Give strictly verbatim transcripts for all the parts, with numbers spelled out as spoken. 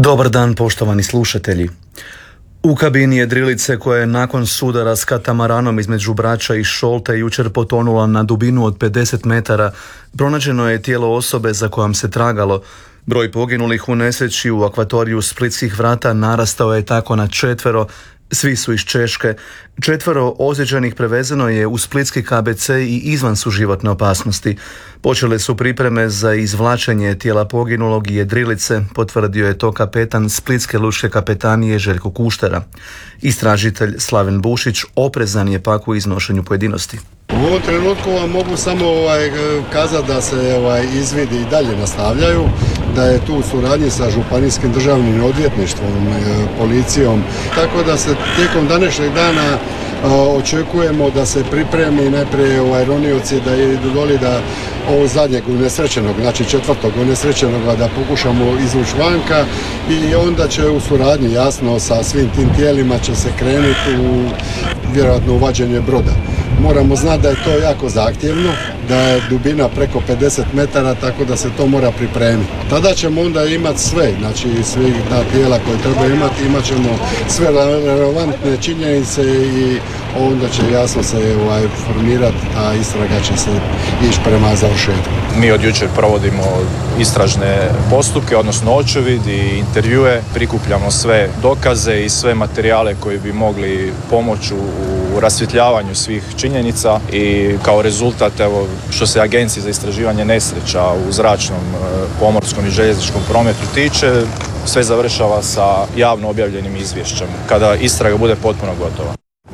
Dobar dan, poštovani slušatelji. U kabini jedrilice koja je nakon sudara s katamaranom između Brača i Šolte jučer potonula na dubinu od pedeset metara, pronađeno je tijelo osobe za kojom se tragalo. Broj poginulih u nesreći u akvatoriju Splitskih vrata narastao je tako na četvero, svi su iz Češke. Četvero ozlijeđenih prevezeno je u splitski K B C i izvan su životne opasnosti. Počele su pripreme za izvlačenje tijela poginulog i jedrilice, potvrdio je to kapetan Splitske lučke kapetanije Željko Kuštera. Istražitelj Slaven Bušić oprezan je pak u iznošenju pojedinosti. U ovom trenutku vam mogu samo ovaj, kazati da se ovaj, izvidi i dalje nastavljaju, da je tu u suradnji sa Županijskim državnim odvjetništvom, policijom, tako da se tijekom današnjeg dana a, očekujemo da se pripremi najprije ovaj, ronioci da idu doli da ovog zadnjeg unesrećenog, znači četvrtog unesrećenog da pokušamo izvući vanka i onda će u suradnji jasno sa svim tim tijelima će se krenuti u vjerojatno uvađenje broda. Moramo znati da je to jako zahtjevno, da je dubina preko pedeset metara, tako da se to mora pripremiti. Tada ćemo onda imati sve, znači svi ta tijela koje treba imati, imat ćemo sve relevantne činjenice i onda će jasno se ovaj, formirati, ta istraga će se ići prema završetku. Mi od jučer provodimo istražne postupke, odnosno očevid i intervjue, prikupljamo sve dokaze i sve materijale koji bi mogli pomoći u rasvjetljavanju svih činjenica i kao rezultat, evo, što se Agencije za istraživanje nesreća u zračnom, pomorskom i željezničkom prometu tiče, sve završava sa javno objavljenim izvješćem kada istraga bude potpuno gotova.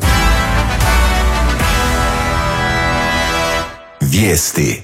Vijesti.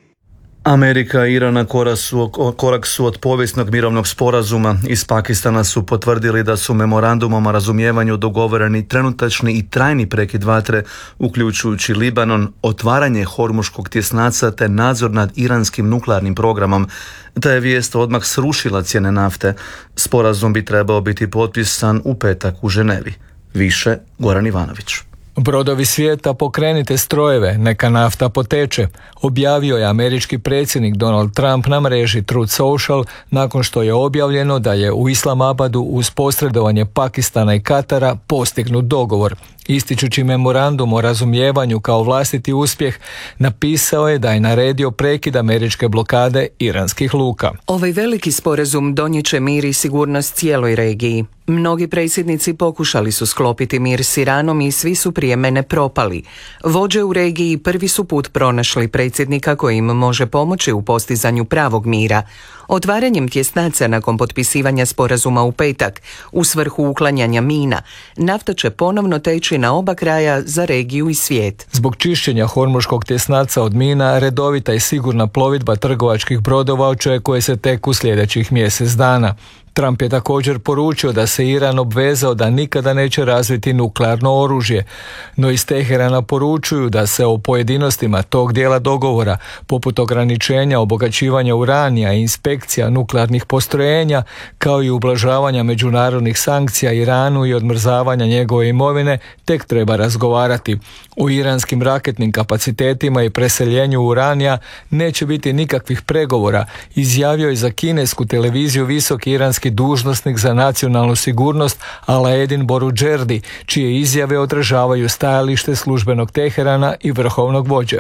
Amerika i Iran na korak su, korak su od povijesnog mirovnog sporazuma. Iz Pakistana su potvrdili da su memorandumom o razumijevanju dogovoreni trenutačni i trajni prekid vatre, uključujući Libanon, otvaranje Hormuškog tjesnaca te nadzor nad iranskim nuklearnim programom. Ta je vijest odmah srušila cijene nafte. Sporazum bi trebao biti potpisan u petak u Ženevi. Više Goran Ivanović. Brodovi svijeta, pokrenite strojeve, neka nafta poteče, objavio je američki predsjednik Donald Trump na mreži Truth Social nakon što je objavljeno da je u Islamabadu uz posredovanje Pakistana i Katara postignut dogovor. Ističući memorandum o razumijevanju kao vlastiti uspjeh, napisao je da je naredio prekid američke blokade iranskih luka. Ovaj veliki sporazum donijet će mir i sigurnost cijeloj regiji. Mnogi predsjednici pokušali su sklopiti mir s Iranom i svi su prije mene propali. Vođe u regiji prvi su put pronašli predsjednika koji im može pomoći u postizanju pravog mira. Otvaranjem tjesnaca nakon potpisivanja sporazuma u petak u svrhu uklanjanja mina, nafta će ponovno teći na oba kraja za regiju i svijet. Zbog čišćenja Hormuškog tjesnaca od mina, redovita i sigurna plovidba trgovačkih brodova očekuje se tek u sljedećih mjesec dana. Trump je također poručio da se Iran obvezao da nikada neće razviti nuklearno oružje, no iz Teherana poručuju da se o pojedinostima tog dijela dogovora, poput ograničenja obogaćivanja uranija i inspekcija nuklearnih postrojenja, kao i ublažavanja međunarodnih sankcija Iranu i odmrzavanja njegove imovine, tek treba razgovarati. U iranskim raketnim kapacitetima i preseljenju uranija neće biti nikakvih pregovora, izjavio je za kinesku televiziju visoki iranski dužnosnik za nacionalnu sigurnost Alaeddin Boruđerdi, čije izjave odražavaju stajalište službenog Teherana i vrhovnog vođe.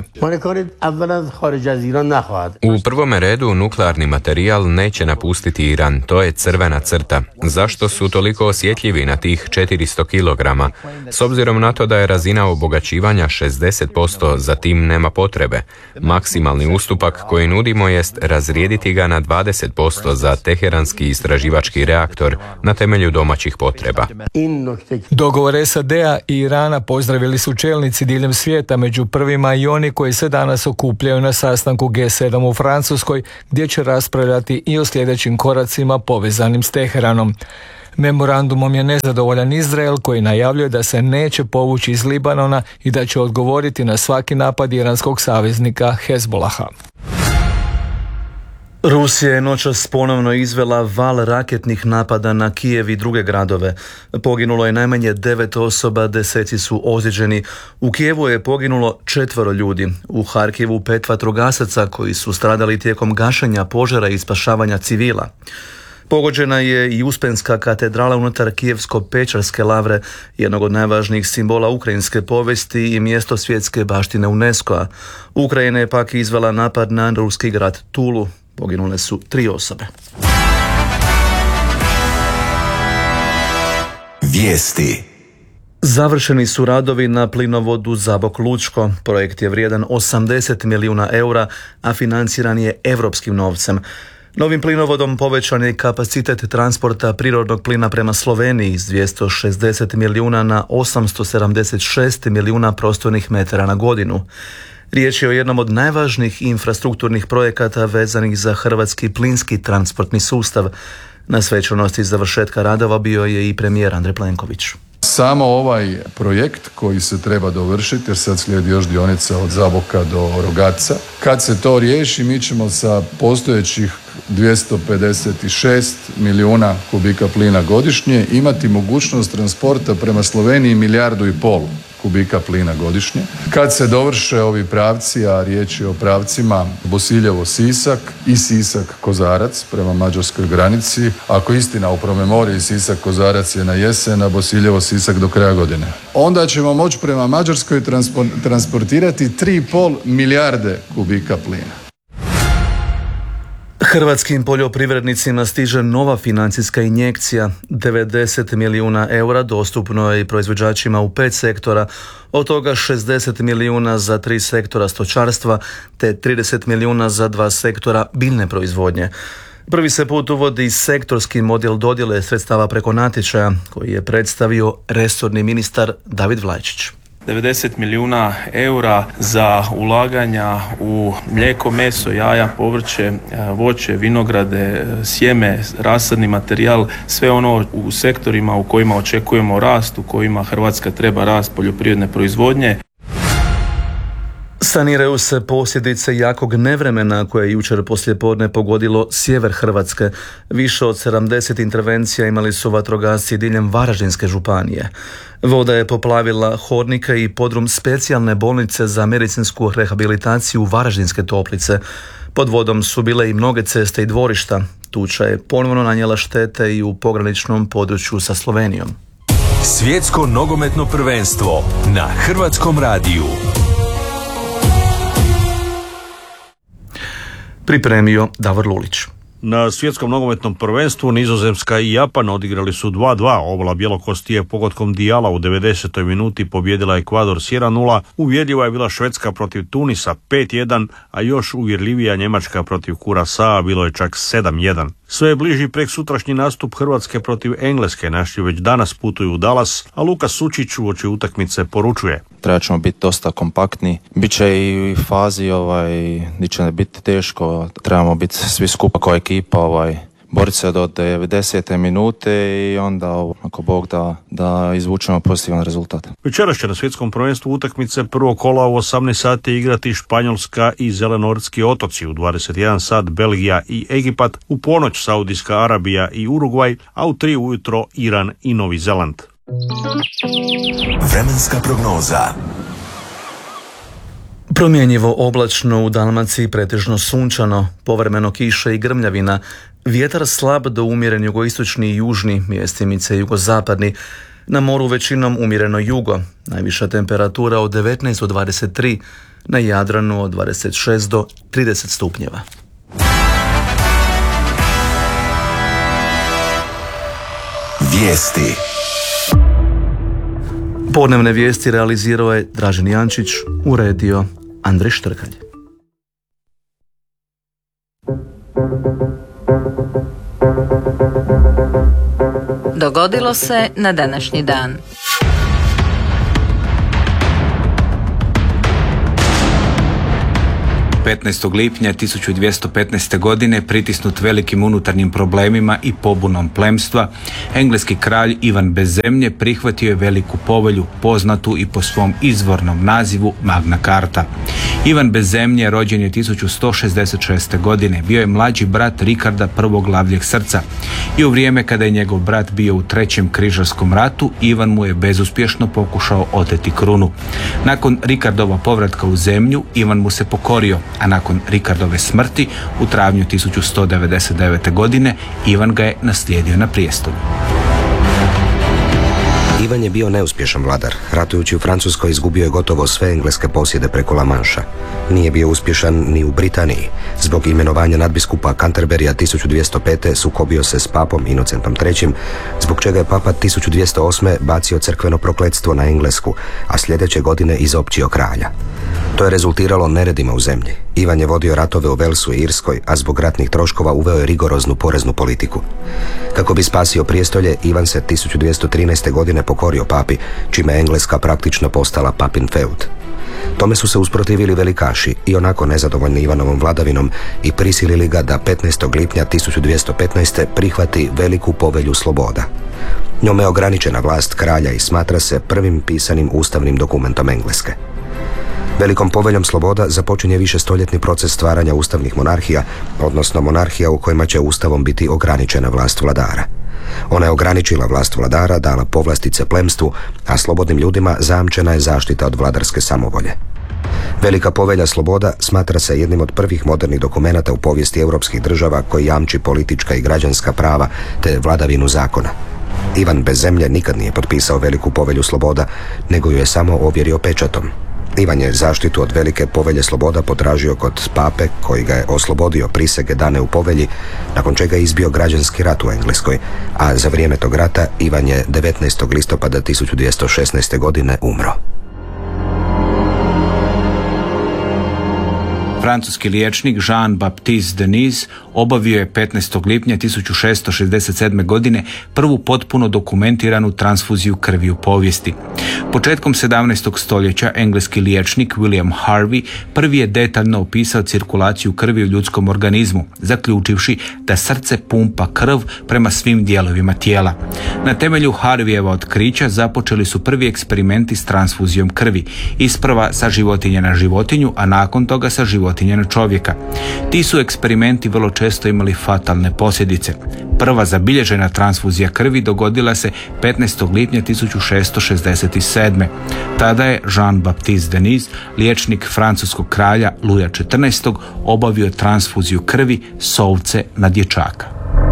U prvome redu nuklearni materijal neće napustiti Iran, to je crvena crta. Zašto su toliko osjetljivi na tih četiristo kilograma? S obzirom na to da je razina obogaćivanja šezdeset posto, za tim nema potrebe. Maksimalni ustupak koji nudimo jest razrijediti ga na dvadeset posto za teheranski istraživački reaktor na temelju domaćih potreba. Dogovor S A D-a i Irana pozdravili su čelnici diljem svijeta, među prvima i oni koji se danas okupljaju na sastanku G sedam u Francuskoj, gdje će raspravljati i o sljedećim koracima povezanim s Teheranom. Memorandumom je nezadovoljan Izrael, koji najavljuje da se neće povući iz Libanona i da će odgovoriti na svaki napad iranskog saveznika Hezbolaha. Rusija je noćas ponovno izvela val raketnih napada na Kijev i druge gradove. Poginulo je najmanje devet osoba, deseci su ozlijeđeni. U Kijevu je poginulo četvero ljudi. U Harkivu pet vatrogasaca koji su stradali tijekom gašenja požara i spašavanja civila. Pogođena je i Uspenska katedrala unutar Kijevsko-Pečarske lavre, jednog od najvažnijih simbola ukrajinske povijesti i mjesto svjetske baštine UNESCO-a. Ukrajina je pak izvela napad na ruski grad Tulu. Poginule su tri osobe. Vijesti. Završeni su radovi na plinovodu Zabok-Lučko. Projekt je vrijedan osamdeset milijuna eura, a financiran je europskim novcem. Novim plinovodom povećan je kapacitet transporta prirodnog plina prema Sloveniji iz dvjesto šezdeset milijuna na osamsto sedamdeset šest milijuna prostornih metara na godinu. Riječ je o jednom od najvažnijih infrastrukturnih projekata vezanih za hrvatski plinski transportni sustav. Na svečanosti završetka radova bio je i premijer Andrej Plenković. Samo ovaj projekt koji se treba dovršiti, jer sad slijedi još dionica od Zaboka do Rogatca. Kad se to riješi, mi ćemo sa postojećih dvjesto pedeset šest milijuna kubika plina godišnje imati mogućnost transporta prema Sloveniji milijardu i pol kubika plina godišnje. Kad se dovrše ovi pravci, a riječ je o pravcima Bosiljevo-Sisak i Sisak-Kozarac prema mađarskoj granici, ako istina u promemoriji Sisak-Kozarac je na jesen, a Bosiljevo-Sisak do kraja godine, onda ćemo moći prema Mađarskoj transportirati tri i pol milijarde kubika plina. Hrvatskim poljoprivrednicima stiže nova financijska injekcija. devedeset milijuna eura dostupno je i proizvođačima u pet sektora, od toga šezdeset milijuna za tri sektora stočarstva te trideset milijuna za dva sektora biljne proizvodnje. Prvi se put uvodi sektorski model dodjele sredstava preko natječaja koji je predstavio resorni ministar David Vlajčić. devedeset milijuna eura za ulaganja u mlijeko, meso, jaja, povrće, voće, vinograde, sjeme, rasadni materijal, sve ono u sektorima u kojima očekujemo rast, u kojima Hrvatska treba rast poljoprivredne proizvodnje. Saniraju se posljedice jakog nevremena koje je jučer poslijepodne pogodilo sjever Hrvatske. Više od sedamdeset intervencija imali su vatrogasci diljem Varaždinske županije. Voda je poplavila hodnike i podrum specijalne bolnice za medicinsku rehabilitaciju Varaždinske Toplice. Pod vodom su bile i mnoge ceste i dvorišta. Tuča je ponovno nanijela štete i u pograničnom području sa Slovenijom. Svjetsko nogometno prvenstvo na Hrvatskom radiju. Pripremio Davor Lulić. Na svjetskom nogometnom prvenstvu Nizozemska i Japan odigrali su dva dva. Ovala Bjelokosti je pogodkom Dijala u devedesetoj minuti pobjedila Ekvador s jedan nula. Uvjerljiva je bila Švedska protiv Tunisa pet jedan, a još uvjerljivija Njemačka protiv Kurasaa bilo je čak sedam jedan. Sve je bliži prek sutrašnji nastup Hrvatske protiv Engleske. Naši već danas putuju u Dallas, a Lukas Sučić uoči utakmice poručuje: treba ćemo biti dosta kompaktni. Biće i u fazi ovaj, gdje će biti teško. Trebamo biti svi skupa kao ekipa, ovaj, boriti se do devedesete minute i onda, ako Bog da, da izvučemo pozitivan rezultat. Večeras će na svjetskom prvenstvu utakmice prvog kola u osamnaest sati igrati Španjolska i Zelenortski otoci, u dvadeset jedan sat Belgija i Egipat, u ponoć Saudijska Arabija i Urugvaj, a u tri ujutro Iran i Novi Zeland. Vremenska prognoza. Promjenjivo oblačno, u Dalmaciji pretežno sunčano, povremeno kiše i grmljavina, vjetar slab do umjeren jugoistočni i južni, mjestimice jugozapadni, na moru većinom umjereno jugo, najviša temperatura od devetnaest do dvadeset tri, na Jadranu od dvadeset šest do trideset stupnjeva. Vijesti. Podnevne vijesti realizirao je Dražen Jančić, uredio Andrej Štrkalj. Dogodilo se na današnji dan. petnaestog lipnja tisuću dvjesto petnaeste. godine, pritisnut velikim unutarnjim problemima i pobunom plemstva, engleski kralj Ivan bez zemlje prihvatio je veliku povelju, poznatu i po svom izvornom nazivu Magna Carta. Ivan bez zemlje rođen je tisuću sto šezdeset šeste. godine. Bio je mlađi brat Rikarda prvog Lavljeg srca i u vrijeme kada je njegov brat bio u trećem križarskom ratu, Ivan mu je bezuspješno pokušao oteti krunu. Nakon Rikardova povratka u zemlju, Ivan mu se pokorio, a nakon Rikardove smrti u travnju tisuću sto devedeset devete. godine Ivan ga je naslijedio na prijestolju. Ivan je bio neuspješan vladar. Ratujući u Francuskoj izgubio je gotovo sve engleske posjede preko La Manša. Nije bio uspješan ni u Britaniji. Zbog imenovanja nadbiskupa Canterburyja tisuću dvjesto pete sukobio se s papom Inocentom trećim, zbog čega je papa tisuću dvjesto osme bacio crkveno prokletstvo na Englesku, a sljedeće godine izopćio kralja. To je rezultiralo neredima u zemlji. Ivan je vodio ratove u Velsu i Irskoj, a zbog ratnih troškova uveo je rigoroznu poreznu politiku. Kako bi spasio prijestolje, Ivan se tisuću dvjesto trinaeste. godine pokorio papi, čime je Engleska praktično postala papin feud. Tome su se usprotivili velikaši i onako nezadovoljni Ivanovom vladavinom i prisilili ga da petnaestog lipnja tisuću dvjesto petnaeste. prihvati veliku povelju sloboda. Njome je ograničena vlast kralja i smatra se prvim pisanim ustavnim dokumentom Engleske. Velikom poveljom sloboda započinje višestoljetni proces stvaranja ustavnih monarhija, odnosno monarhija u kojima će ustavom biti ograničena vlast vladara. Ona je ograničila vlast vladara, dala povlastice plemstvu, a slobodnim ljudima zajamčena je zaštita od vladarske samovolje. Velika povelja sloboda smatra se jednim od prvih modernih dokumenata u povijesti europskih država koji jamči politička i građanska prava te vladavinu zakona. Ivan bez zemlje nikad nije potpisao Veliku povelju sloboda, nego ju je samo ovjerio pečatom. Ivan je zaštitu od Velike povelje sloboda potražio kod pape, koji ga je oslobodio prisege dane u povelji, nakon čega je izbio građanski rat u Engleskoj, a za vrijeme tog rata Ivan je devetnaestog listopada tisuću dvjesto šesnaeste. godine umro. Francuski liječnik Jean-Baptiste Denis obavio je petnaestog lipnja tisuću šesto šezdeset sedme. godine prvu potpuno dokumentiranu transfuziju krvi u povijesti. Početkom sedamnaestog stoljeća engleski liječnik William Harvey prvi je detaljno opisao cirkulaciju krvi u ljudskom organizmu, zaključivši da srce pumpa krv prema svim dijelovima tijela. Na temelju Harveyjeva otkrića započeli su prvi eksperimenti s transfuzijom krvi, isprva sa životinje na životinju, a nakon toga sa životinje na čovjeka. Ti su eksperimenti vrlo često imali fatalne posljedice. Prva zabilježena transfuzija krvi dogodila se petnaestog lipnja tisuću šesto šezdeset sedme. Tada je Jean-Baptiste Denis, liječnik francuskog kralja Luja četrnaestog. obavio transfuziju krvi s ovce na dječaka.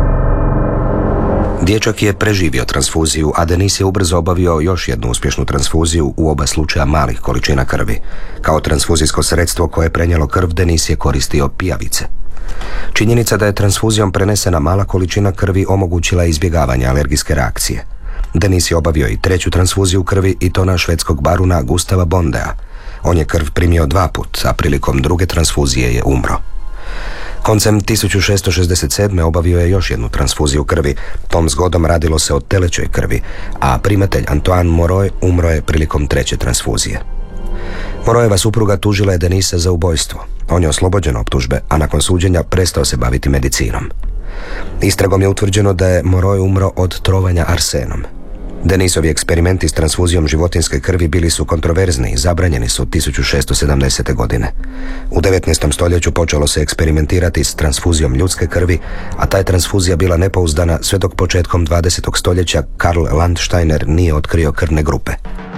Dječak je preživio transfuziju, a Denis je ubrzo obavio još jednu uspješnu transfuziju u oba slučaja malih količina krvi. Kao transfuzijsko sredstvo koje je prenijelo krv, Denis je koristio pijavice. Činjenica da je transfuzijom prenesena mala količina krvi omogućila izbjegavanje alergijske reakcije. Denis je obavio i treću transfuziju krvi, i to na švedskog baruna Gustava Bondea. On je krv primio dva put, a prilikom druge transfuzije je umro. Koncem tisuću šesto šezdeset sedme. obavio je još jednu transfuziju krvi. Tom zgodom radilo se o telećoj krvi, a primatelj Antoine Moroy umro je prilikom treće transfuzije. Morojeva supruga tužila je Denisa za ubojstvo. On je oslobođen optužbe, a nakon suđenja prestao se baviti medicinom. Istragom je utvrđeno da je Moroy umro od trovanja arsenom. Denisovi eksperimenti s transfuzijom životinjske krvi bili su kontroverzni i zabranjeni su tisuću šesto sedamdesete. godine. U devetnaestom stoljeću počelo se eksperimentirati s transfuzijom ljudske krvi, a ta je transfuzija bila nepouzdana sve dok početkom dvadesetog stoljeća Karl Landsteiner nije otkrio krvne grupe.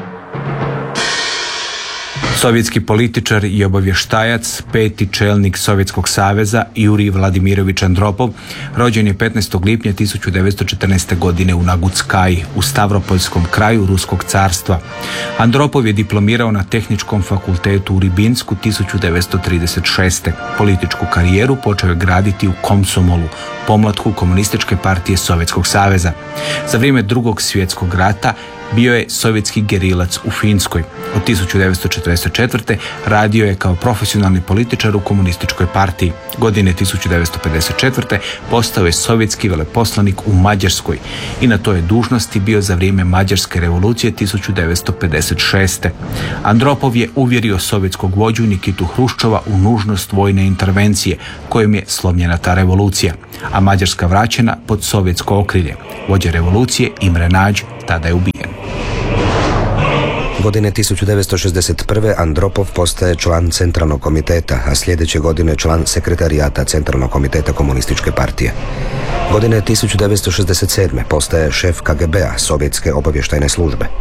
Sovjetski političar i obavještajac, peti čelnik Sovjetskog saveza Jurij Vladimirović Andropov, rođen je petnaestog lipnja tisuću devetsto četrnaeste. godine u Nagutskaji, u Stavropolskom kraju Ruskog carstva. Andropov je diplomirao na Tehničkom fakultetu u Ribinsku tisuću devetsto trideset šeste. Političku karijeru počeo je graditi u Komsomolu, pomlatku Komunističke partije Sovjetskog saveza. Za vrijeme Drugog svjetskog rata bio je sovjetski gerilac u Finskoj. Od tisuću devetsto četrdeset četvrte. radio je kao profesionalni političar u Komunističkoj partiji. Godine tisuću devetsto pedeset četvrte. postao je sovjetski veleposlanik u Mađarskoj i na toj je dužnosti bio za vrijeme Mađarske revolucije tisuću devetsto pedeset šeste. Andropov je uvjerio sovjetskog vođu Nikitu Hruščova u nužnost vojne intervencije, kojom je slomljena ta revolucija, a Mađarska vraćena pod sovjetsko okrilje. Vođa revolucije Imre Nađ tada je ubijen. Godine tisuću devetsto šezdeset prve. Andropov postaje član Centralnog komiteta, a sljedeće godine član sekretarijata Centralnog komiteta Komunističke partije. Godine tisuću devetsto šezdeset sedme. postaje šef K G B-a, Sovjetske obavještajne službe.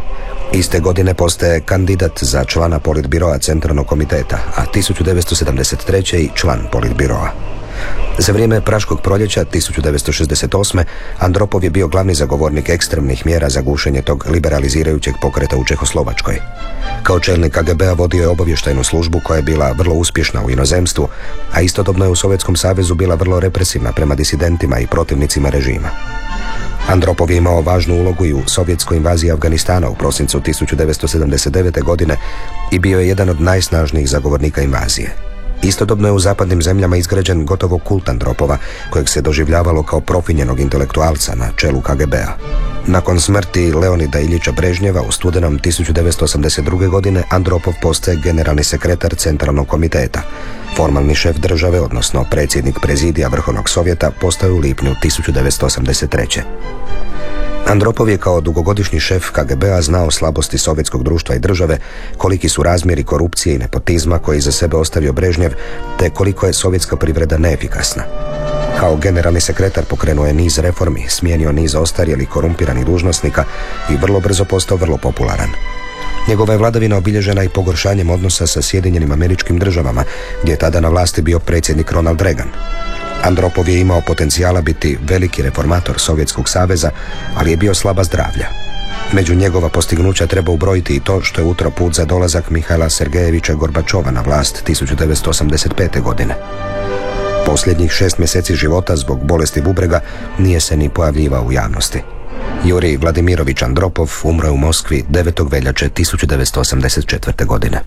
Iste godine postaje kandidat za člana politbiroa Centralnog komiteta, a tisuću devetsto sedamdeset treće. i član politbiroa. Za vrijeme Praškog proljeća tisuću devetsto šezdeset osme. Andropov je bio glavni zagovornik ekstremnih mjera za gušenje tog liberalizirajućeg pokreta u Čehoslovačkoj. Kao čelnik K G B-a vodio je obavještajnu službu koja je bila vrlo uspješna u inozemstvu, a istodobno je u Sovjetskom savezu bila vrlo represivna prema disidentima i protivnicima režima. Andropov je imao važnu ulogu i u sovjetskoj invaziji Afganistana u prosincu tisuću devetsto sedamdeset devete. godine i bio je jedan od najsnažnijih zagovornika invazije. Istodobno je u zapadnim zemljama izgrađen gotovo kult Andropova, kojeg se doživljavalo kao profinjenog intelektualca na čelu K G B-a. Nakon smrti Leonida Iljića Brežnjeva u studenom tisuću devetsto osamdeset druge. godine Andropov postaje generalni sekretar Centralnog komiteta. Formalni šef države, odnosno predsjednik prezidija Vrhovnog sovjeta, postaje u lipnju tisuću devetsto osamdeset treće. Andropov je kao dugogodišnji šef K G B-a znao slabosti sovjetskog društva i države, koliki su razmjeri korupcije i nepotizma koji iza sebe ostavio Brežnjev, te koliko je sovjetska privreda neefikasna. Kao generalni sekretar pokrenuo je niz reformi, smijenio niz ostarjelih korumpiranih dužnosnika i vrlo brzo postao vrlo popularan. Njegova je vladavina obilježena i pogoršanjem odnosa sa Sjedinjenim Američkim Državama, gdje je tada na vlasti bio predsjednik Ronald Reagan. Andropov je imao potencijala biti veliki reformator Sovjetskog saveza, ali je bio slaba zdravlja. Među njegova postignuća treba ubrojiti i to što je utro put za dolazak Mihaila Sergejevića Gorbačova na vlast tisuću devetsto osamdeset pete. godine. Posljednjih šest mjeseci života zbog bolesti bubrega nije se ni pojavljivao u javnosti. Jurij Vladimirović Andropov umro je u Moskvi devetog veljače tisuću devetsto osamdeset četvrte. godine.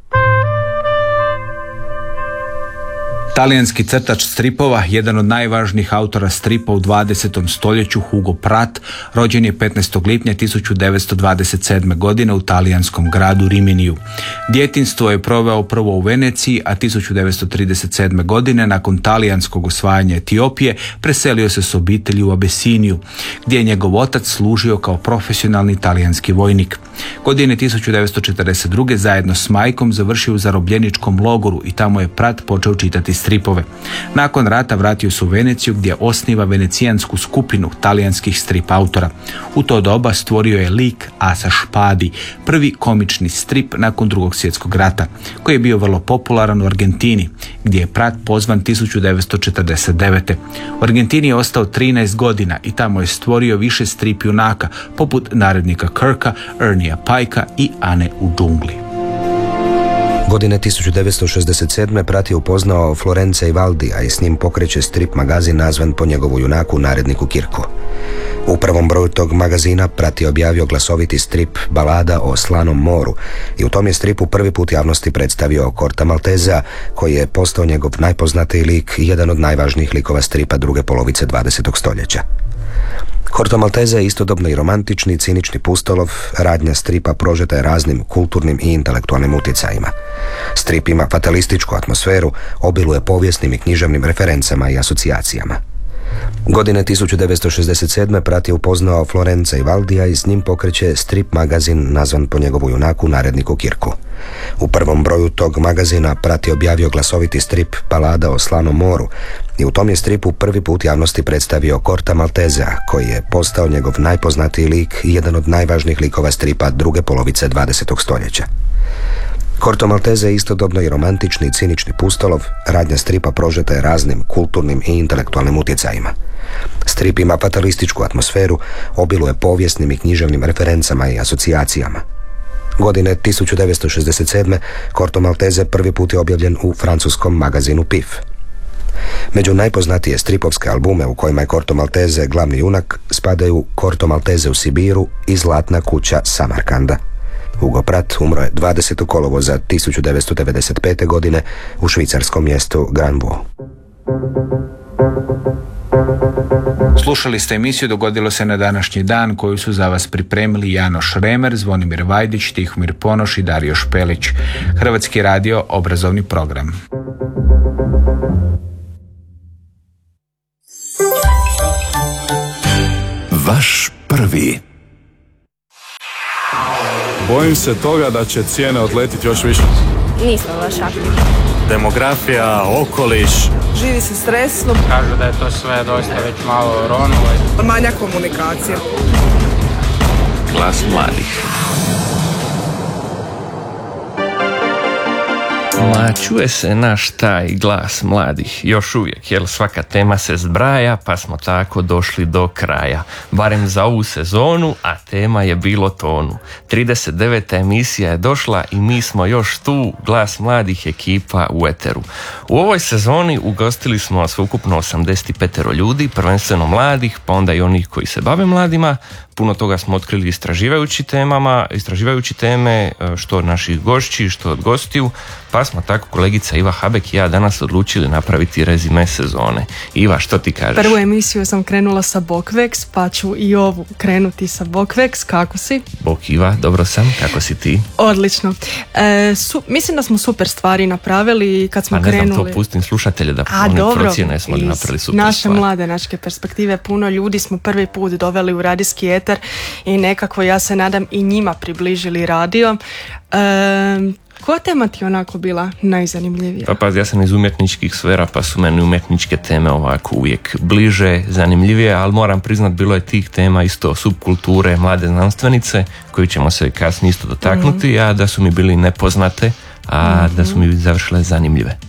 Talijanski crtač stripova, jedan od najvažnijih autora stripa u dvadesetom stoljeću, Hugo Pratt, rođen je petnaestog lipnja tisuću devetsto dvadeset sedme. godine u talijanskom gradu Riminiju. Djetinjstvo je proveo prvo u Veneciji, a tisuću devetsto trideset sedme. godine nakon talijanskog osvajanja Etiopije preselio se s obitelji u Abesiniju, gdje je njegov otac služio kao profesionalni talijanski vojnik. Godine tisuću devetsto četrdeset druge. zajedno s majkom završio u zarobljeničkom logoru i tamo je Pratt počeo čitati stripove. Nakon rata vratio se u Veneciju gdje osniva venecijansku skupinu talijanskih strip autora. U to doba stvorio je lik Asa Špadi, prvi komični strip nakon drugog svjetskog rata, koji je bio vrlo popularan u Argentini, gdje je Pratt pozvan tisuću devetsto četrdeset devete. U Argentini je ostao trinaest godina i tamo je stvorio više strip junaka, poput narednika Kirka, Ernija Pajka i Ane u džungli. Godine tisuću devetsto šezdeset sedme. Pratt je upoznao Florence Ivaldija i s njim pokreće strip magazin nazvan po njegovu junaku, naredniku Kirku. U prvom broju tog magazina Pratt je objavio glasoviti strip Balada o slanom moru i u tom je stripu prvi put javnosti predstavio Korta Maltezea, koji je postao njegov najpoznatiji lik i jedan od najvažnijih likova stripa druge polovice dvadesetog stoljeća. Corto Maltese je istodobno i romantični i cinični pustolov, radnja stripa prožeta je raznim kulturnim i intelektualnim utjecajima. Strip ima fatalističku atmosferu, obiluje povijesnim i književnim referencama i asocijacijama. Godine tisuću devetsto šezdeset sedme. Pratt je upoznao Florence Ivaldija i s njim pokreće strip magazin nazvan po njegovu junaku, naredniku Kirku. U prvom broju tog magazina Pratt je objavio glasoviti strip Balada o slanom moru i u tom je stripu prvi put javnosti predstavio Korta Maltezea, koji je postao njegov najpoznatiji lik i jedan od najvažnijih likova stripa druge polovice dvadesetog stoljeća. Corto Maltese je istodobno i romantični i cinični pustolov, radnja stripa prožeta je raznim kulturnim i intelektualnim utjecajima. Strip ima fatalističku atmosferu, obiluje povijesnim i književnim referencama i asocijacijama. Godine tisuću devetsto šezdeset sedme. Corto Maltese prvi put je objavljen u francuskom magazinu Pif. Među najpoznatije stripovske albume u kojima je Corto Maltese glavni junak spadaju Corto Maltese u Sibiru i Zlatna kuća Samarkanda. Hugo Pratt umro je dvadesetog kolovoza tisuću devetsto devedeset pete. godine u švicarskom mjestu Granvaux. Slušali ste emisiju Dogodilo se na današnji dan, koju su za vas pripremili Janoš Remer, Zvonimir Vajdić, Tihomir Ponoš i Dario Špelić. Hrvatski radio, obrazovni program. Vaš prvi. Bojim se toga da će cijene odletiti još više. Nismo baš aktivni. Demografija, okoliš. Živi se stresno. Kažu da je to sve dosta već malo ronulo. Manja komunikacija. Glas mladih. Ma čuje se naš taj glas mladih još uvijek, jer svaka tema se zbraja, pa smo tako došli do kraja. Barem za ovu sezonu, a tema je bilo tonu. trideset deveta emisija je došla i mi smo još tu, glas mladih ekipa u eteru. U ovoj sezoni ugostili smo sveukupno osamdeset pet ljudi, prvenstveno mladih, pa onda i onih koji se bave mladima. Puno toga smo otkrili istraživajući temama, istraživajući teme, što od naših gošći, što od gostiju, pa smo tako kolegica Iva Habek i ja danas odlučili napraviti rezime sezone. Iva, što ti kažeš? Prvu emisiju sam krenula sa Bokvex, pa ću i ovu krenuti sa Bokvex. Kako si? Bok Iva, dobro sam, kako si ti? Odlično. E, su, mislim da smo super stvari napravili kad smo pa ne krenuli. znam, to pustim slušatelje da A, oni dobro, procijene smo li napravili super naše stvari. mlade naške perspektive, puno ljudi smo prvi put doveli u radijski eter i nekako, ja se nadam, i njima približili radio. E, koja tema ti onako bila najzanimljivija? Pa pazi, ja sam iz umjetničkih sfera, pa su meni umjetničke teme ovako uvijek bliže, zanimljivije, ali moram priznat, bilo je tih tema isto subkulture, mlade znanstvenice, koji ćemo se kasnije isto dotaknuti, mm-hmm. a da su mi bili nepoznate, a mm-hmm. da su mi završile zanimljive.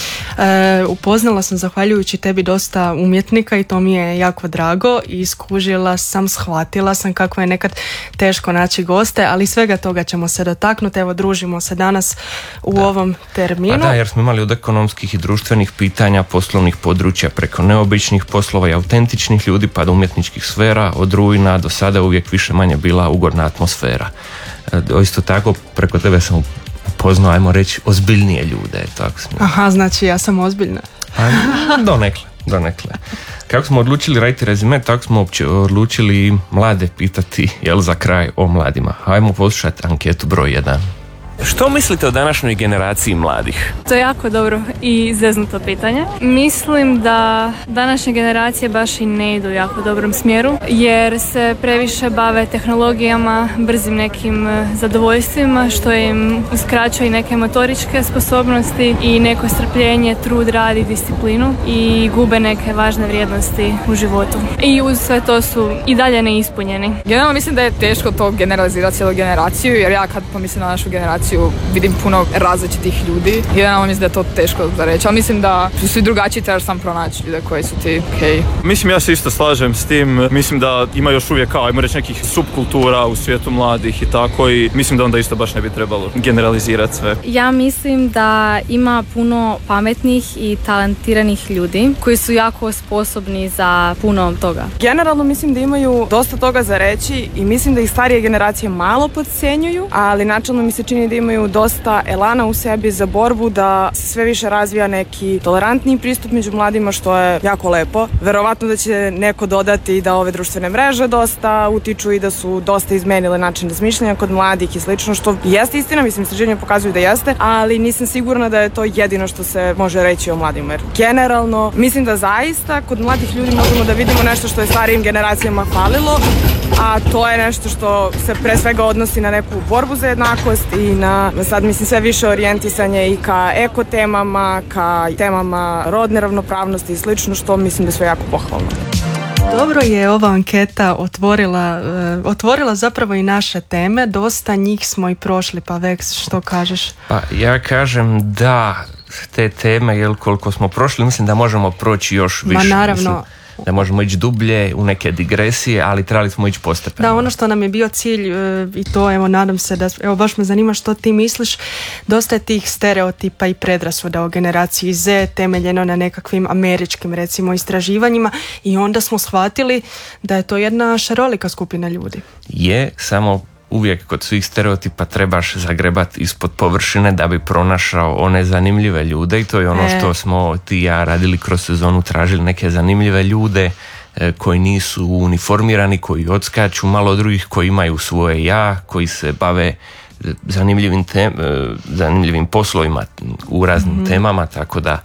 E, upoznala sam zahvaljujući tebi dosta umjetnika i to mi je jako drago i skužila sam, shvatila sam kako je nekad teško naći goste, ali svega toga ćemo se dotaknuti. Evo, družimo se danas u da. ovom terminu. A da, jer smo imali od ekonomskih i društvenih pitanja, poslovnih područja, preko neobičnih poslova i autentičnih ljudi, pa do umjetničkih sfera, od rujna do sada uvijek više manje bila ugodna atmosfera. E, isto tako, preko tebe sam upoznao, ajmo reći, ozbiljnije ljude. Tako smo. Aha, znači ja sam ozbiljna. A, donekle, donekle. Kako smo odlučili raditi rezime, tako smo uopće odlučili mlade pitati, jel, za kraj o mladima. Hajmo poslušati anketu broj jedan. Što mislite o današnjoj generaciji mladih? To je jako dobro i zeznuto pitanje. Mislim da današnje generacije baš i ne idu u jako dobrom smjeru, jer se previše bave tehnologijama, brzim nekim zadovoljstvima, što im uskraćuje i neke motoričke sposobnosti i neko strpljenje, trud, rad i disciplinu i gube neke važne vrijednosti u životu. I uz sve to su i dalje neispunjeni. Generalno mislim da je teško to generalizirati cijelu generaciju, jer ja kad pomislim na našu generaciju vidim puno različitih ljudi. Generalno mislim da je to teško za reći, ali mislim da su svi drugačiji, trebaš sam pronaći ljude koji su ti okej. Okay. Mislim, ja se isto slažem s tim. Mislim da ima još uvijek, kao, ajmo reći, nekih subkultura u svijetu mladih i tako, i mislim da onda isto baš ne bi trebalo generalizirati sve. Ja mislim da ima puno pametnih i talentiranih ljudi koji su jako sposobni za puno toga. Generalno mislim da imaju dosta toga za reći i mislim da ih starije generacije malo podcjenjuju, ali načelno mi se čini da imaju dosta elana u sebi za borbu, da se sve više razvija neki tolerantniji pristup među mladima, što je jako lepo. Verovatno da će neko dodati da ove društvene mreže dosta utiču i da su dosta izmenile način razmišljanja kod mladih i slično, što jeste istina, mislim, istraživanja pokazuju da jeste, ali nisam sigurna da je to jedino što se može reći o mladima. Jer generalno mislim da zaista kod mladih ljudi možemo da vidimo nešto što je starijim generacijama falilo, a to je nešto što se pre svega odnosi na neku borbu za jednakost i na, sad mislim, sve više orijentisanje i ka eko temama, ka temama rodne ravnopravnosti i slično, što mislim da je sve jako pohvalno. Dobro je ova anketa otvorila, uh, otvorila zapravo i naše teme, dosta njih smo i prošli, pa Veks, što kažeš? Pa ja kažem da te teme, jel, koliko smo prošli, mislim da možemo proći još više. Ma naravno. Mislim da možemo ići dublje u neke digresije, ali trebali smo ići postepeno. Da, ono što nam je bio cilj, i to, evo, nadam se da, evo, baš me zanima što ti misliš, dosta je tih stereotipa i predrasuda o generaciji Z temeljeno na nekakvim američkim, recimo, istraživanjima, i onda smo shvatili da je to jedna šarolika skupina ljudi. Je, samo uvijek kod svih stereotipa trebaš zagrebati ispod površine da bi pronašao one zanimljive ljude, i to je ono e. što smo ti i ja radili kroz sezonu, tražili neke zanimljive ljude e, koji nisu uniformirani, koji odskaču malo od drugih, koji imaju svoje ja, koji se bave zanimljivim, tem, zanimljivim poslovima u raznim mm-hmm. temama, tako da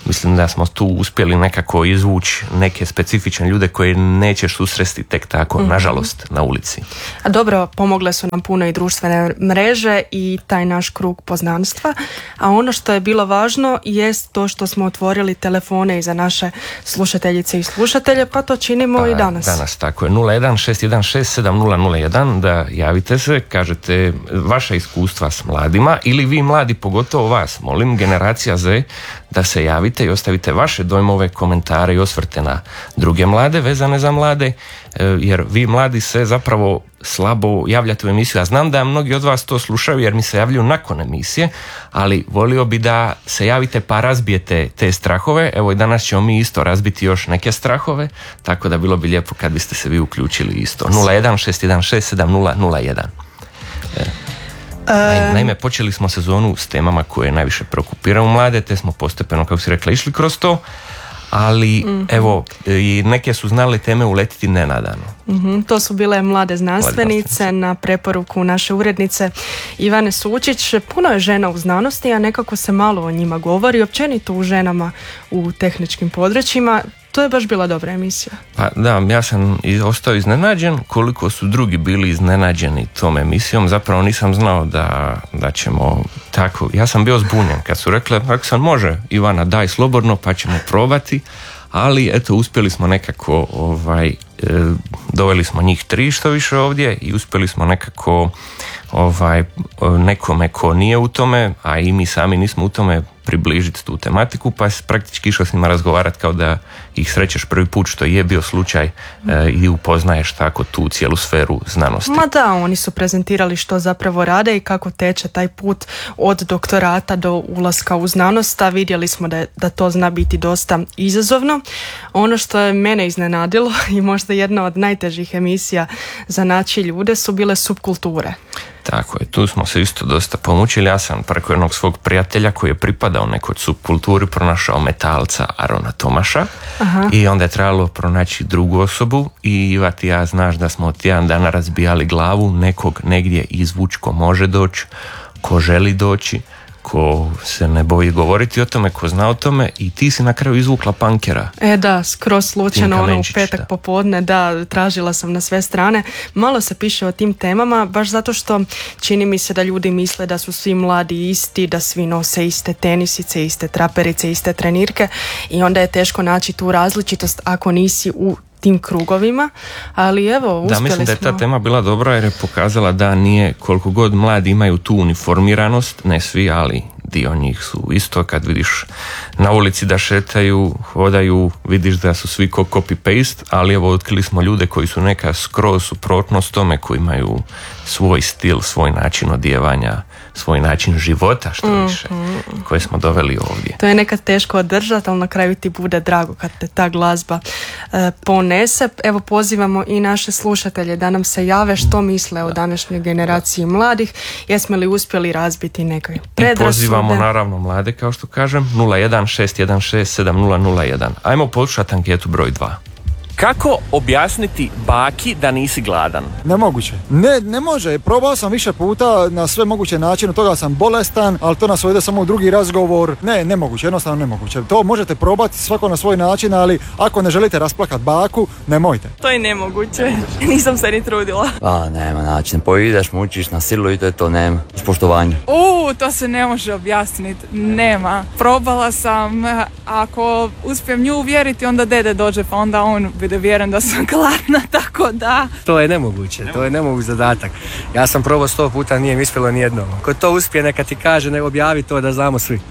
mislim da smo tu uspjeli nekako izvući neke specifične ljude koje nećeš susresti tek tako, mm-hmm. nažalost, na ulici. A dobro, pomogle su nam puno i društvene mreže i taj naš krug poznanstva, a ono što je bilo važno jest to što smo otvorili telefone i za naše slušateljice i slušatelje, pa to činimo pa, i danas. Danas, tako je. nula jedan šest jedan šest sedam nula nula jedan, da javite se, kažete vaša iskustva s mladima ili vi mladi, pogotovo vas, molim, generacija Z, da se javite i ostavite vaše dojmove, komentare i osvrte na druge mlade vezane za mlade, jer vi mladi se zapravo slabo javljate u emisiju. Ja znam da mnogi od vas to slušaju jer mi se javljaju nakon emisije, ali volio bi da se javite pa razbijete te strahove. Evo i danas ćemo mi isto razbiti još neke strahove, tako da bilo bi lijepo kad biste se vi uključili isto. nula jedan šest jedan šest sedam nula nula jedan. Naime, počeli smo sezonu s temama koje najviše preokupiraju mlade, te smo postepeno, kako si rekla, išli kroz to, ali mm-hmm. evo, i neke su znali teme uletiti nenadano. Mm-hmm. To su bile mlade znanstvenice, mlade na preporuku naše urednice Ivane Sučić. Puno je žena u znanosti, a nekako se malo o njima govori, općenito u ženama u tehničkim područjima. To je baš bila dobra emisija. Pa da, ja sam ostao iznenađen koliko su drugi bili iznenađeni tom emisijom. Zapravo nisam znao da, da ćemo tako. Ja sam bio zbunjen kad su rekli, ako sam može, Ivana, daj slobodno pa ćemo probati. Ali eto, uspjeli smo nekako, ovaj, e, doveli smo njih tri što više ovdje i uspjeli smo nekako ovaj, nekome ko nije u tome, a i mi sami nismo u tome, približiti tu tematiku, pa si praktički išao s njima razgovarati kao da ih srećeš prvi put, što je bio slučaj, e, i upoznaješ tako tu cijelu sferu znanosti. Ma da, oni su prezentirali što zapravo rade i kako teče taj put od doktorata do ulaska u znanost, a vidjeli smo da, je, da to zna biti dosta izazovno. Ono što je mene iznenadilo i možda jedna od najtežih emisija za naći ljude su bile subkulture. Tako je, tu smo se isto dosta pomučili. Ja sam preko jednog svog prijatelja koji je pripadao nekoj subkulturi pronašao metalca Arona Tomaša. Aha. I onda je trebalo pronaći drugu osobu i Iva, ti ja znaš da smo tjedan dana razbijali glavu nekog negdje izvući ko može doći, ko želi doći, ko se ne boji govoriti o tome, ko zna o tome, i ti si na kraju izvukla punkera. E da, skroz slučajno, ono u petak popodne, da, tražila sam na sve strane. Malo se piše o tim temama, baš zato što čini mi se da ljudi misle da su svi mladi isti, da svi nose iste tenisice, iste traperice, iste trenirke, i onda je teško naći tu različitost ako nisi u tim krugovima, ali evo, uspjeli smo. Da, mislim da je ta tema bila dobra jer je pokazala da nije, koliko god mladi imaju tu uniformiranost, ne svi, ali dio njih su isto. Kad vidiš na ulici da šetaju, hodaju, vidiš da su svi ko copy-paste, ali evo, otkrili smo ljude koji su neka skroz suprotnost tome, koji imaju svoj stil, svoj način odijevanja, svoj način života, što više, mm-hmm. koje smo doveli ovdje. To je nekad teško održati, ali na kraju ti bude drago kad te ta glazba e, ponese. Evo, pozivamo i naše slušatelje da nam se jave što misle o današnjoj generaciji mladih. Jesmo li uspjeli razbiti neke predrasude? I pozivamo naravno mlade, kao što kažem, nula jedan šest jedan šest sedam nula nula jedan. Ajmo poslušati anketu broj dva. Kako objasniti baki da nisi gladan? Nemoguće. Ne, ne može. Probao sam više puta na sve moguće načine. Od toga sam bolestan, ali to nas ide samo u drugi razgovor. Ne, nemoguće. Jednostavno nemoguće. To možete probati svako na svoj način, ali ako ne želite rasplakat baku, nemojte. To je nemoguće. Nisam se ni trudila. Pa, nema način. Poideš, mučiš na silu i to je to, nema. S poštovanjem. Uuu, to se ne može objasniti. Nema. Probala sam. Ako uspijem nju uvjeriti, onda dede dođe, pa onda on da vjerujem da sam gladna, tako da... To je nemoguće, to je nemoguć zadatak. Ja sam probao sto puta, nije mi ispjelo nijednom. Ko to uspije, neka ti kaže, ne objavi to da znamo svi.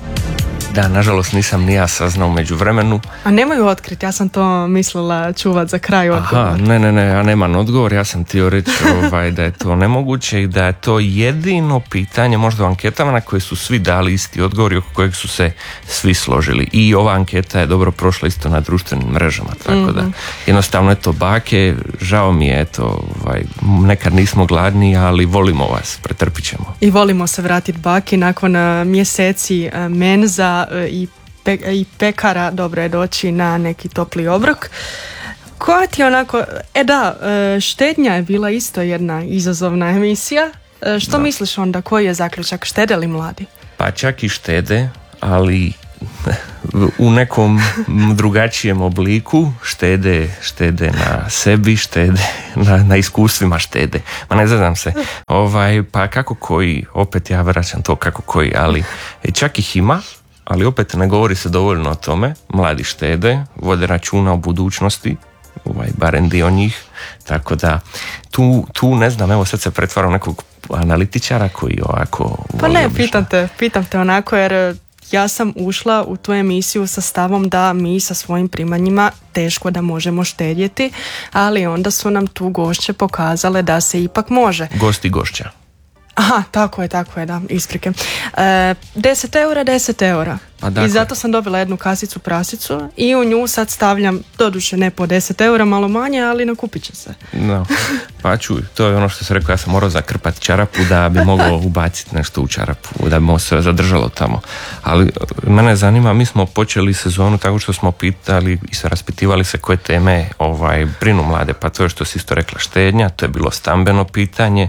Da, nažalost nisam ni ja saznao među vremenu. A nemaju otkriti, ja sam to mislila čuvat za kraj odgovor. Aha, ne, ne, ne, ja nemam odgovor, ja sam htio reći ovaj, da je to nemoguće i da je to jedino pitanje možda u anketama na koje su svi dali isti odgovor i oko kojeg su se svi složili. I ova anketa je dobro prošla isto na društvenim mrežama, tako mm-hmm. da jednostavno eto, bake, žao mi je, eto, ovaj, nekad nismo gladni, ali volimo vas, pretrpit ćemo. I volimo se vratiti baki nakon uh, mjeseci uh, menza I, pe, i pekara, dobro je doći na neki topli obrok. Koja ti onako, e da, štednja je bila isto jedna izazovna emisija. Što da. misliš onda, koji je zaključak, štede li mladi? Pa čak i štede, ali u nekom drugačijem obliku, štede, štede na sebi, štede na, na iskustvima štede. Ma ne znam se. Ovaj, pa kako koji, opet ja vraćam to kako koji, ali čak ih ima, ali opet ne govori se dovoljno o tome. Mladi štede, vode računa o budućnosti, ovaj, barem dio njih, tako da tu, tu ne znam, evo sad se pretvaram nekog analitičara koji ovako... Pa ne, pitam te, pitam te onako jer ja sam ušla u tu emisiju sa stavom da mi sa svojim primanjima teško da možemo štedjeti, ali onda su nam tu gošće pokazale da se ipak može. Gosti gošća. Aha, tako je, tako je, da, isprike. E, deset eura, deset eura. Pa dakle. I zato sam dobila jednu kasicu prasicu i u nju sad stavljam, doduše ne po deset eura, malo manje, ali nakupit će se. No, pa čuj, to je ono što sam rekao, ja sam morao zakrpati čarapu da bi mogao ubaciti nešto u čarapu, da bi mo se zadržalo tamo. Ali mene zanima, mi smo počeli sezonu tako što smo pitali i se raspitivali se koje teme ovaj, brinu mlade, pa to je što si isto rekla štednja, to je bilo stambeno pitanje.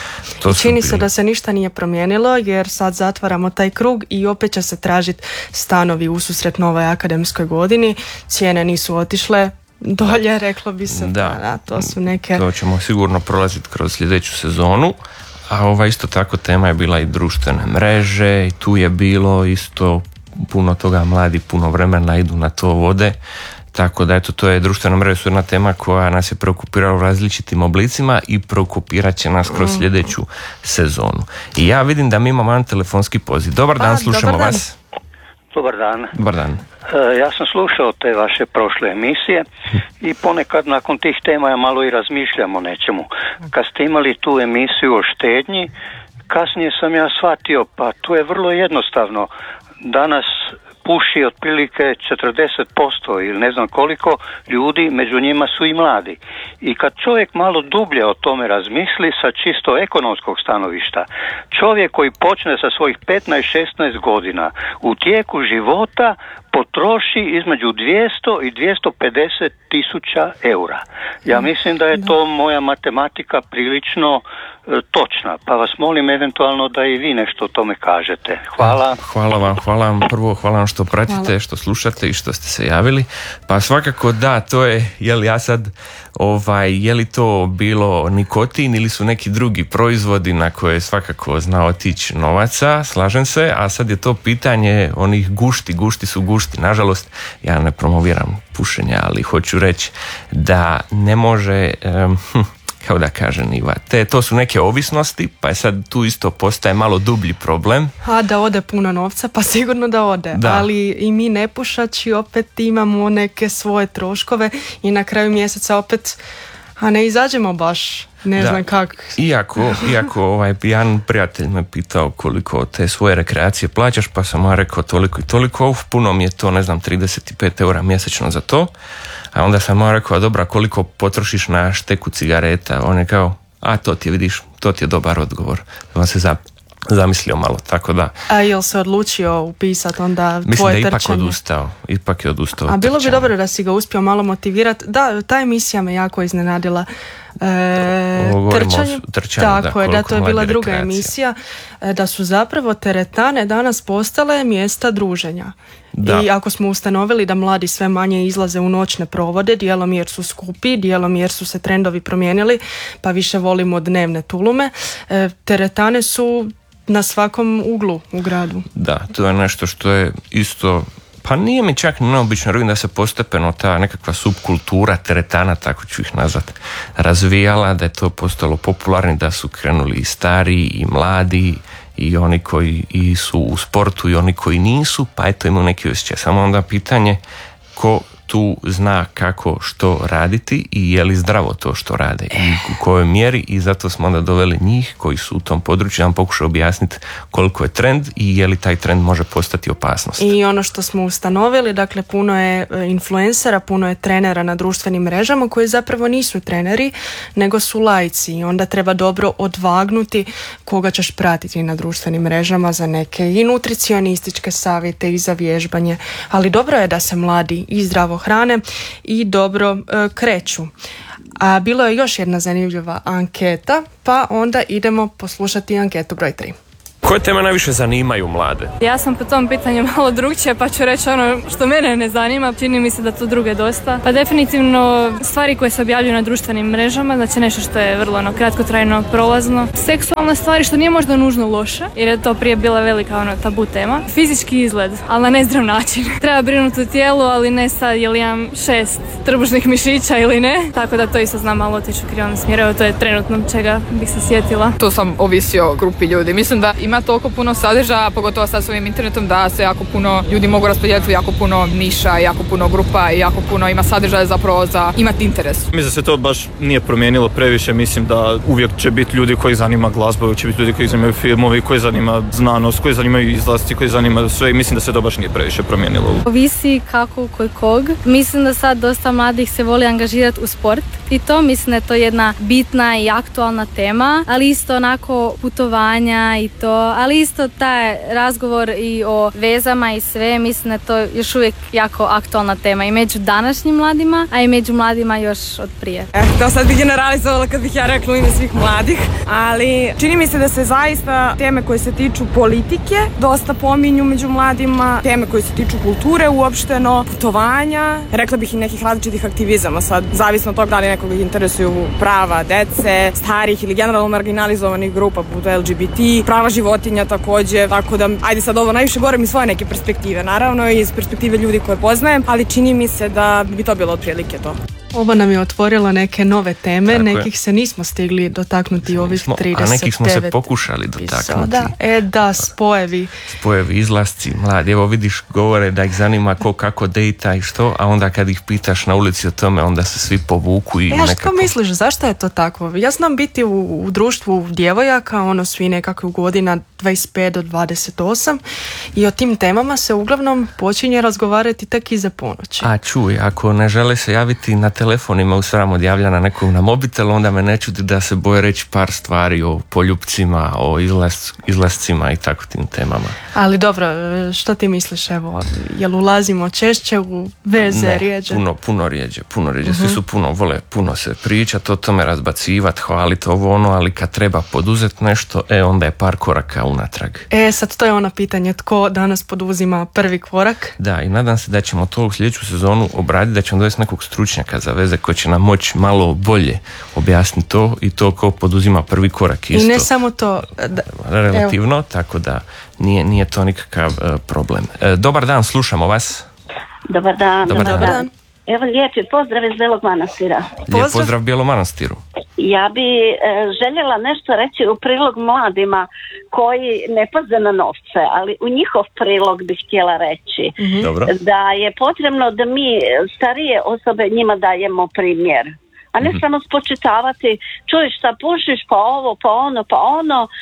To Čini bili... se da se ništa nije promijenilo jer sad zatvaramo taj krug i opet će se tražiti stanovi ususret novoj akademskoj godini. Cijene nisu otišle dolje, reklo bi se. Da, da to su neke... To ćemo sigurno prolaziti kroz sljedeću sezonu. A ova isto tako tema je bila i društvene mreže i tu je bilo isto puno toga, mladi puno vremena idu na to vode. Tako da eto, to je društvena mreža su jedna tema koja nas je preokupirala u različitim oblicima i preokupirat će nas kroz sljedeću sezonu. I ja vidim da mi imamo jedan telefonski poziv. Dobar dan, slušamo dobar dan. vas. Dobar dan. Dobar dan. E, ja sam slušao te vaše prošle emisije i ponekad nakon tih tema ja malo i razmišljam o nečemu. Kad ste imali tu emisiju o štednji, kasnije sam ja shvatio, pa to je vrlo jednostavno. Danas puši otprilike četrdeset posto ili ne znam koliko ljudi, među njima su i mladi. I kad čovjek malo dublje o tome razmisli sa čisto ekonomskog stanovišta, čovjek koji počne sa svojih petnaest šesnaest godina u tijeku života potroši između dvjesto i dvjesto pedeset tisuća eura. Ja mislim da je to moja matematika prilično e, točna, pa vas molim eventualno da i vi nešto o tome kažete. Hvala. Hvala vam, hvala vam. Prvo hvala vam što pratite, hvala. Što slušate i što ste se javili. Pa svakako da, to je, jel ja sad, ovaj, je li to bilo nikotin ili su neki drugi proizvodi na koje svakako zna otići novaca, slažem se, a sad je to pitanje onih gušti, gušti su gušti. Nažalost, ja ne promoviram pušenje, ali hoću reći da ne može, um, kao da kažem Iva, te, to su neke ovisnosti, pa je sad tu isto postaje malo dublji problem. A da ode puno novca, pa sigurno da ode, da. Ali i mi nepušači opet imamo neke svoje troškove i na kraju mjeseca opet, a ne izađemo baš. Ne da. znam kako. Iako, iako ovaj jedan prijatelj me pitao koliko te svoje rekreacije plaćaš, pa sam mu rekao toliko i toliko, uf, puno mi je to, ne znam, trideset pet eura mjesečno za to. A onda sam mu rekao, dobra, koliko potrošiš na šteku cigareta? On je kao, a to ti je, vidiš, to ti je dobar odgovor. On se za, zamislio malo, tako da. A jel se odlučio upisati onda mislim tvoje da je trčanje? ipak odustao, ipak je odustao. A bilo trčanje. bi dobro da si ga uspio malo motivirati. Da, ta emisija me jako iznenadila. E, trčanje, trčanje, tako da, je, da, to je bila druga rekreacija. emisija, da su zapravo teretane danas postale mjesta druženja. Da. I ako smo ustanovili da mladi sve manje izlaze u noćne provode, dijelom jer su skupi, dijelom jer su se trendovi promijenili, pa više volimo dnevne tulume, e, teretane su na svakom uglu u gradu. Da, to je nešto što je isto, pa nije mi čak neobično, vidim da se postepeno ta nekakva subkultura teretana, tako ću ih nazvat, razvijala, da je to postalo popularni, da su krenuli i stariji i mladi i oni koji i su u sportu i oni koji nisu, pa eto imaju neki osjećaj. Samo onda pitanje ko tu zna kako što raditi i je li zdravo to što rade i u kojoj mjeri, i zato smo onda doveli njih koji su u tom području, nam pokušaju objasniti koliko je trend i je li taj trend može postati opasnost. I ono što smo ustanovili, dakle puno je influencera, puno je trenera na društvenim mrežama koji zapravo nisu treneri, nego su laici i onda treba dobro odvagnuti koga ćeš pratiti na društvenim mrežama za neke i nutricionističke savjete i za vježbanje, ali dobro je da se mladi i zdravo hrane i dobro e, kreću. A bilo je još jedna zanimljiva anketa, pa onda idemo poslušati anketu broj tri. Koje teme najviše zanimaju mlade? Ja sam po tom pitanju malo drugčija, pa ću reći ono što mene ne zanima. Čini mi se da to druge dosta. Pa definitivno stvari koje se objavljuju na društvenim mrežama, znači nešto što je vrlo ono, kratkotrajno, prolazno. Seksualne stvari što nije možda nužno loše, jer je to prije bila velika ono, tabu tema. Fizički izgled, ali na nezdrav način. Treba brinuti o tijelu, ali ne sad jel imam šest trbušnih mišića ili ne. Tako da to isto znam malo otići u krivom smjeru. To je trenutno čega bih se sjetila. To sam ovisi o grupi ljudi. Mislim da ima toliko puno sadržaja, pogotovo sad s ovim internetom, da se jako puno ljudi mogu raspodijeliti jako puno niša, jako puno grupa i jako puno ima sadržaja zapravo za imati interes. Mislim da se to baš nije promijenilo previše. Mislim da uvijek će biti ljudi koji zanima glazba, uvijek će biti ljudi koji zanimaju filmovi, koji zanima znanost, koji zanimaju izlasci, koji zanima sve i mislim da se to baš nije previše promijenilo. Ovisi kako kod kog. Mislim da sad dosta mladih se voli angažirati u sport i to mislim da je to jedna bitna i aktualna tema, ali isto onako putovanja i to, ali isto taj razgovor i o vezama i sve, mislim da je to još uvijek jako aktualna tema i među današnjim mladima, a i među mladima još od prije. E, to sad bi generalizovala kad bih ja rekla u ime svih mladih, ali čini mi se da se zaista teme koje se tiču politike dosta pominju među mladima, teme koje se tiču kulture uopšteno, putovanja, rekla bih i nekih različitih aktivizama, sad zavisno od toga da li nekog interesuju prava dece, starih ili generalno marginalizovanih grupa, poput L G B T, prava životinja također, tako da ajde sad ovo najviše govorim iz svoje neke perspektive, naravno i iz perspektive ljudi koje poznajem, ali čini mi se da bi to bilo otprilike to. Ovo nam je otvorilo neke nove teme, Tako nekih je. se nismo stigli dotaknuti ovih Smo, trideset devet. a nekih smo se pokušali dotaknuti. Da, e da, spojevi. Spojevi, izlasci, mladi. Evo vidiš, govore da ih zanima ko kako dejta i što, a onda kad ih pitaš na ulici o tome, onda se svi povuku i E, a nekako... što misliš, zašto je to tako? Ja znam biti u, u društvu djevojaka, ono svi nekako godina dvadeset pet do dvadeset osam i o tim temama se uglavnom počinje razgovarati tek iza ponoći. A čuj, ako ne žele se javiti na telefonima u sram odjavljana nekog na mobitel, onda me ne čudi da se boje reći par stvari o poljupcima, o izlaz, izlascima i tako tim temama. Ali dobro, što ti misliš, evo, jel ulazimo češće u veze, Ne, rijeđe? puno, puno rijeđe, puno rijeđe. Mhm. Svi su puno, vole puno se pričati, o tome razbacivati, hvaliti ovo ono, ali kad treba poduzeti nešto, e, onda je par koraka unatrag. E, sad to je ono pitanje, tko danas poduzima prvi korak? Da, i nadam se da ćemo to u sljedeću sezonu obraditi, da ćemo dovesti nekog stručnjaka za veze koji će nam moći malo bolje objasniti to i to ko poduzima prvi korak isto. I ne samo to. Da, relativno, evo. tako da nije, nije to nikakav uh, problem. Uh, dobar dan, slušamo vas. Dobar dan. Dobar dan. dan. Evo lijepi pozdrav iz Belog Manastira. Lijep pozdrav Bijelom Manastiru. Ja bi e, željela nešto reći u prilog mladima koji ne paze na novce, ali u njihov prilog bih htjela reći. Mm-hmm. Dobro. Da je potrebno da mi starije osobe njima dajemo primjer. A ne mm-hmm. samo spočitavati, čuj šta pušiš, pa ovo, pa ono, pa ono. E,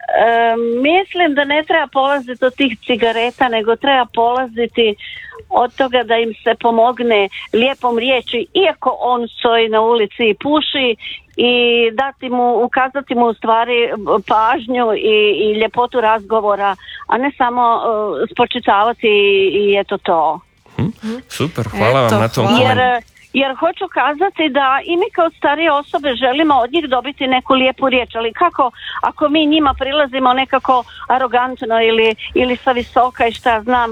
mislim da ne treba polaziti od tih cigareta, nego treba polaziti od toga da im se pomogne lijepom riječi, iako on stoji na ulici i puši, i dati mu, ukazati mu u stvari pažnju i, i ljepotu razgovora, a ne samo uh, spočitavati i, i eto to. Hm? Super, hvala eto, vam na tom jer, jer hoću kazati da i mi kao starije osobe želimo od njih dobiti neku lijepu riječ, ali kako ako mi njima prilazimo nekako arogantno ili, ili sa visoka i šta znam,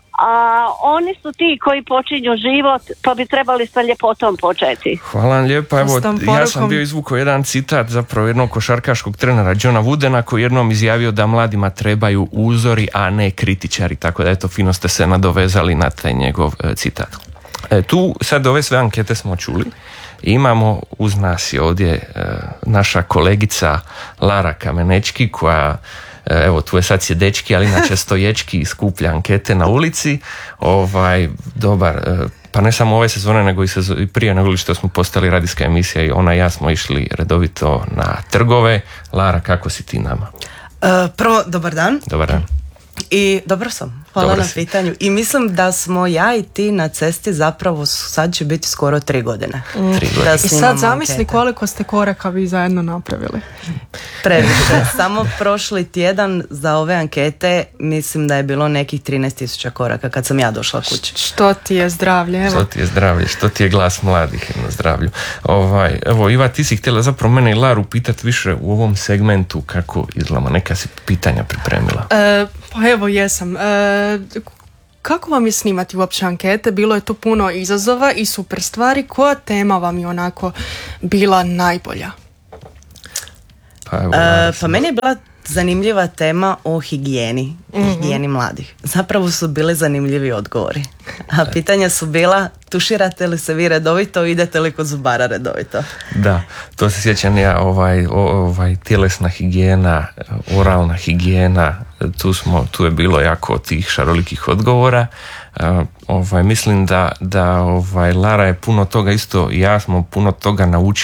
a oni su ti koji počinju život, pa bi trebali sa ljepotom početi. Hvala vam lijepa. Evo, ja sam bio izvukao jedan citat zapravo jednog košarkaškog trenera Johna Woodena koji jednom izjavio da mladima trebaju uzori, a ne kritičari, tako da eto, fino ste se nadovezali na taj njegov e, citat. E, tu sad ove sve ankete smo čuli. Imamo uz nas je ovdje e, naša kolegica Lara Kamenečki koja evo tu je sad sjedečki, ali inače stoječki skuplja ankete na ulici. Ovaj, dobar, pa ne samo ove sezone, nego i, sezone, i prije nego što smo postali radijska emisija i ona i ja smo išli redovito na trgove. Lara, kako si ti nama? Uh, prvo, dobar dan. Dobar dan. I dobro sam, hvala Dobro na si. pitanju. I mislim da smo ja i ti na cesti zapravo sad će biti skoro tri godine. Mm. Tri godine. Da I sad snimamo zamisli ankete. koliko ste koraka vi zajedno napravili. Previše. Samo prošli tjedan za ove ankete mislim da je bilo nekih trinaest tisuća koraka kad sam ja došla kući. Što ti je zdravlje, evo. Što ti je zdravlje, što ti je glas mladih na zdravlju. Ovaj, evo, Iva, ti si htjela zapravo mene i Laru pitati više u ovom segmentu kako izglama, neka si pitanja pripremila. E, pa evo jesam. E, kako vam je snimati uopće ankete? Bilo je tu puno izazova i super stvari. Koja tema vam je onako bila najbolja? Pa, evo, E, pa meni je bila zanimljiva tema o higijeni, mm-hmm. higijeni mladih. Zapravo su bili zanimljivi odgovori. A pitanja su bila, tuširate li se vi redovito, idete li kod zubara redovito? Da, to se sjećam ja, ovaj, o, ovaj, tjelesna higijena, oralna higijena, tu, smo, tu je bilo jako tih šarolikih odgovora. Uh, ovaj, mislim da, da ovaj, Lara je puno toga isto, ja smo puno toga naučili